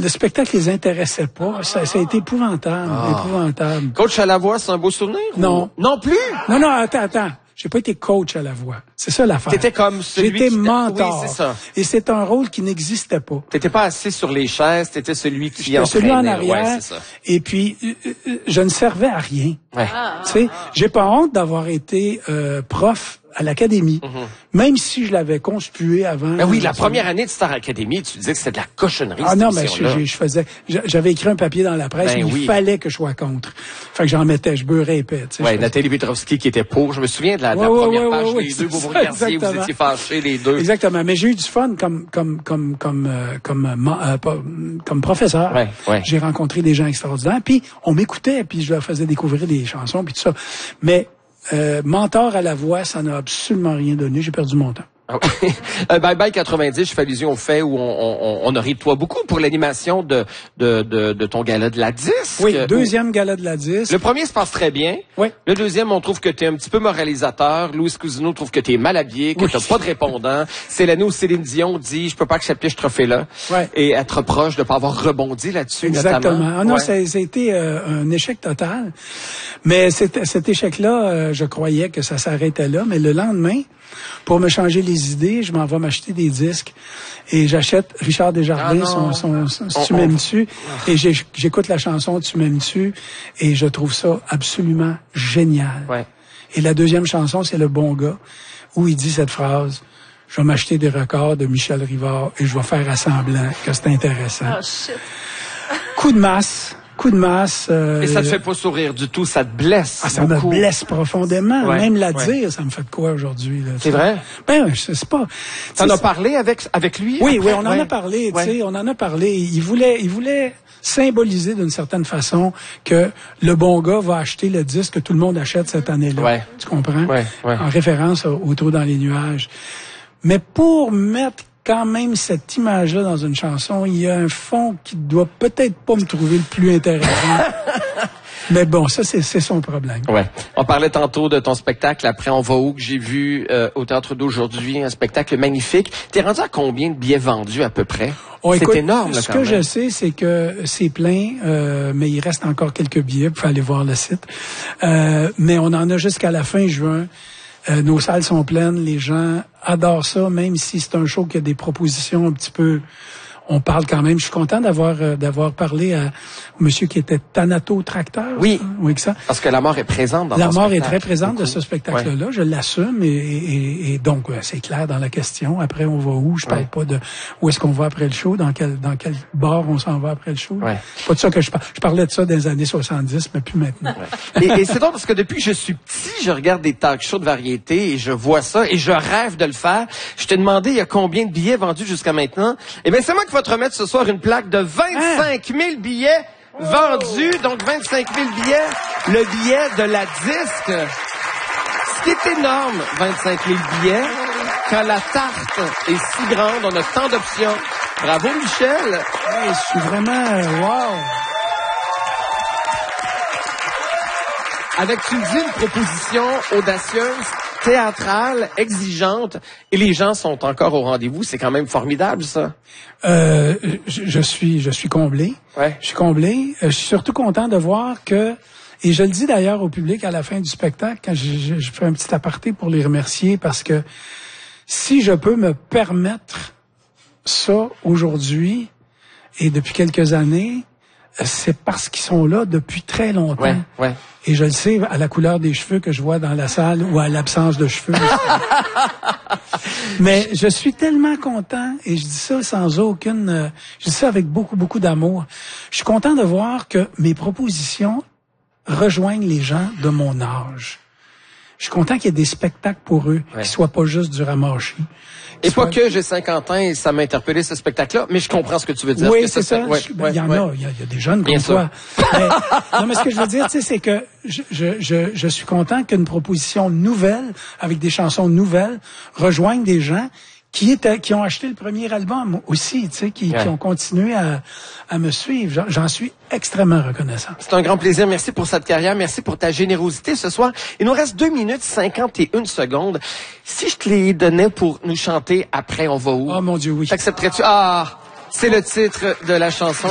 le spectacle les intéressait pas. Ça a été épouvantable, épouvantable. Coach à la voix, c'est un beau souvenir? Non. Non plus? Non, attends. J'ai pas été coach à la voix. C'est ça l'affaire. T'étais comme celui J'étais mentor. Oui, c'est ça. Et c'est un rôle qui n'existait pas. T'étais pas assis sur les chaises, t'étais celui qui entraînait. Celui en arrière. Ouais, c'est ça. Et puis, je ne servais à rien. Ouais. Tu sais, j'ai pas honte d'avoir été prof à l'académie, même si je l'avais conspué avant. Ben oui, la première année de Star Academy, tu disais que c'était de la cochonnerie. Ah non, mais j'avais écrit un papier dans la presse, mais il fallait que je sois contre. Fait que je beurrais épais. Ouais, Nathalie Petrovski qui était pour. Je me souviens de la première page des deux Beaubourg-Cartier, vous étiez fâchés les deux. Exactement, mais j'ai eu du fun comme professeur. Ouais. J'ai rencontré des gens extraordinaires, puis on m'écoutait, puis je leur faisais découvrir des chansons, puis tout ça. Mais mentor à la voix, ça n'a absolument rien donné. J'ai perdu mon temps. Bye Bye 90, je fais allusion au fait où on a ri de toi beaucoup pour l'animation de ton gala de la disque. Oui, deuxième gala de la disque. Le premier se passe très bien. Oui. Le deuxième, on trouve que t'es un petit peu moralisateur. Louis Cousineau trouve que t'es mal habillé, que t'as pas de répondant. C'est l'année où Céline Dion dit, je peux pas accepter ce trophée-là. Ouais. Et être proche de pas avoir rebondi là-dessus. Exactement. Notamment. Ah non, ça a été un échec total. Mais cet échec-là, je croyais que ça s'arrêtait là. Mais le lendemain, pour me changer les idées, je m'en vais m'acheter des disques et j'achète Richard Desjardins, son Tu m'aimes-tu, et j'écoute la chanson Tu m'aimes-tu et je trouve ça absolument génial. Ouais. Et la deuxième chanson, c'est Le Bon Gars, où il dit cette phrase: je vais m'acheter des records de Michel Rivard et je vais faire à semblant que c'est intéressant. Oh shit. Coup de masse. Et ça te fait pas sourire du tout, ça te blesse. Ah, ça beaucoup. me blesse profondément. Ouais, Même la dire, ça me fait de quoi aujourd'hui? C'est vrai? Ben, c'est pas. T'en as parlé avec lui? Oui, après? On en a parlé, tu sais, on en a parlé. Il voulait symboliser d'une certaine façon que le bon gars va acheter le disque que tout le monde achète cette année-là. Ouais. Tu comprends? Ouais. En référence au Trou dans les nuages. Mais pour mettre quand même cette image-là dans une chanson, il y a un fond qui doit peut-être pas me trouver le plus intéressant. Mais bon, ça, c'est son problème. Ouais. On parlait tantôt de ton spectacle Après on va où, que j'ai vu au Théâtre d'aujourd'hui, un spectacle magnifique. T'es rendu à combien de billets vendus à peu près? C'est énorme, là, ce quand même. Ce que je sais, c'est que c'est plein, mais il reste encore quelques billets. Vous pouvez aller voir le site. Mais on en a jusqu'à la fin juin. Nos salles sont pleines, les gens adorent ça, même si c'est un show qui a des propositions un petit peu... On parle quand même. Je suis content d'avoir parlé au monsieur qui était Thanato-tracteur. Oui. Oui, que ça. Parce que la mort est présente dans la ton mort spectacle. est très présente de ce spectacle-là. Je l'assume et donc c'est clair dans la question. Après, on va où? Je parle pas de où est-ce qu'on va après le show, dans quel bar on s'en va après le show. Ouais. C'est pas de ça que je parle. Je parlais de ça dans les années 70, mais plus maintenant. Ouais. Et c'est drôle parce que depuis que je suis petit, je regarde des talk shows de variété et je vois ça et je rêve de le faire. Je t'ai demandé il y a combien de billets vendus jusqu'à maintenant. Eh bien, c'est moi qui vais te remettre ce soir une plaque de 25 000 billets vendus. Donc, 25 000 billets. Le billet de la disque. Ce qui est énorme, 25 000 billets. Quand la tarte est si grande, on a tant d'options. Bravo, Michel. Hey, je suis vraiment... wow! Avec, tu me dis, une proposition audacieuse, théâtrale, exigeante, et les gens sont encore au rendez-vous. C'est quand même formidable, ça. Je suis comblé. Ouais. Je suis comblé. Je suis surtout content de voir que, et je le dis d'ailleurs au public à la fin du spectacle, quand je fais un petit aparté pour les remercier, parce que si je peux me permettre ça aujourd'hui et depuis quelques années, c'est parce qu'ils sont là depuis très longtemps. Ouais. Et je le sais à la couleur des cheveux que je vois dans la salle ou à l'absence de cheveux. Mais je suis tellement content, et je dis ça sans aucune... je dis ça avec beaucoup, beaucoup d'amour. Je suis content de voir que mes propositions rejoignent les gens de mon âge. Je suis content qu'il y ait des spectacles pour eux, qui soient pas juste du ramassis. Et pas que j'ai 50 ans et ça m'a interpellé ce spectacle-là, mais je comprends ce que tu veux dire. Oui, c'est ça. Il y en a, il y a des jeunes comme toi. Non, mais ce que je veux dire, tu sais, c'est que je suis content qu'une proposition nouvelle, avec des chansons nouvelles, rejoigne des gens qui ont acheté le premier album aussi, tu sais, qui ont continué à me suivre. J'en suis extrêmement reconnaissant. C'est un grand plaisir. Merci pour cette carrière. Merci pour ta générosité ce soir. Il nous reste 2 minutes 51 secondes. Si je te les donnais pour nous chanter Après on va où? Oh mon Dieu, oui. T'accepterais-tu? Ah, c'est le titre de la chanson.